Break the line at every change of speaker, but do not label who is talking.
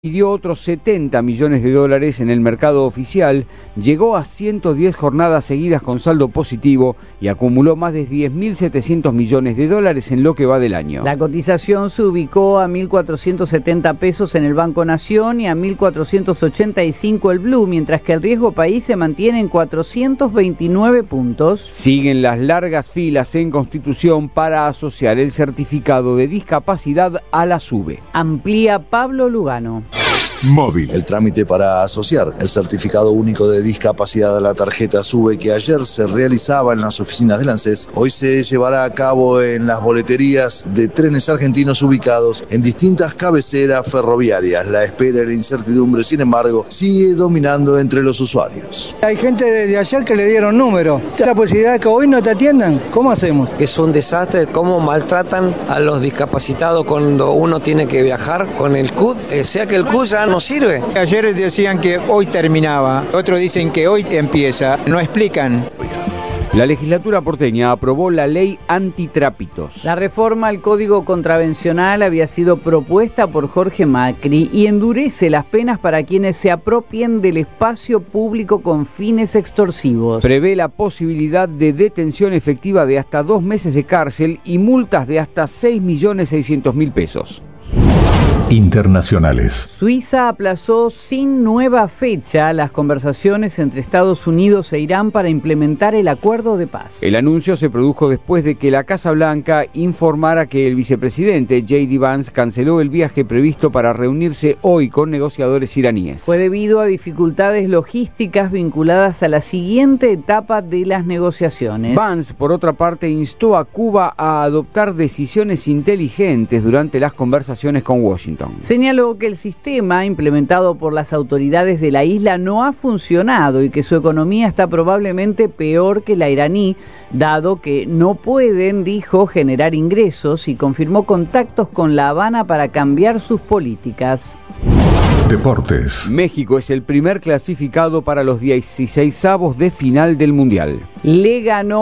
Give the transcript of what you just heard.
Pidió otros 70 millones de dólares en el mercado oficial, llegó a 110 jornadas seguidas con saldo positivo y acumuló más de 10.700 millones de dólares en lo que va del año.
La cotización se ubicó a 1.470 pesos en el Banco Nación y a 1.485 el Blue, mientras que el riesgo país se mantiene en 429 puntos.
Siguen las largas filas en Constitución para asociar el certificado de discapacidad a la SUBE.
Amplía Pablo Lugano.
Móvil.
El trámite para asociar el certificado único de discapacidad a la tarjeta SUBE, que ayer se realizaba en las oficinas del ANSES, hoy se llevará a cabo en las boleterías de trenes argentinos ubicados en distintas cabeceras ferroviarias. La espera y la incertidumbre, sin embargo, sigue dominando entre los usuarios.
Hay gente desde ayer que le dieron número. La posibilidad de que hoy no te atiendan, ¿cómo hacemos?
Es un desastre cómo maltratan a los discapacitados cuando uno tiene que viajar con el CUD, sea que el CUD ya no sirve.
Ayer decían que hoy terminaba, otros dicen que hoy empieza, no explican.
La legislatura porteña aprobó la ley antitrápitos.
La reforma al Código Contravencional había sido propuesta por Jorge Macri y endurece las penas para quienes se apropien del espacio público con fines extorsivos.
Prevé la posibilidad de detención efectiva de hasta 2 meses de cárcel y multas de hasta 6.600.000 pesos.
Internacionales.
Suiza aplazó sin nueva fecha las conversaciones entre Estados Unidos e Irán para implementar el acuerdo de paz.
El anuncio se produjo después de que la Casa Blanca informara que el vicepresidente J.D. Vance canceló el viaje previsto para reunirse hoy con negociadores iraníes.
Fue debido a dificultades logísticas vinculadas a la siguiente etapa de las negociaciones.
Vance, por otra parte, instó a Cuba a adoptar decisiones inteligentes durante las conversaciones con Washington.
Señaló que el sistema implementado por las autoridades de la isla no ha funcionado y que su economía está probablemente peor que la iraní, dado que no pueden, dijo, generar ingresos, y confirmó contactos con La Habana para cambiar sus políticas.
Deportes.
México es el primer clasificado para los 16avos de final del Mundial.
Le ganó